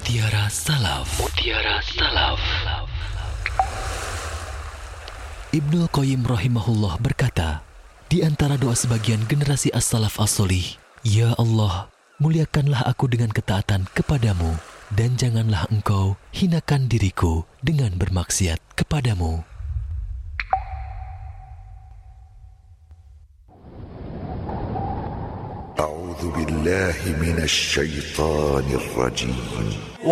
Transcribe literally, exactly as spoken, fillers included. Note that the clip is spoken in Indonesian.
Mutiara Salaf. Mutiara Salaf. Ibnul Qayyim rahimahullah berkata, di antara doa sebagian generasi as-salaf as-solih, Ya Allah, muliakanlah aku dengan ketaatan kepadamu, dan janganlah engkau hinakan diriku dengan bermaksiat kepadamu. A'udzu billahi minasy syaithanir rajim.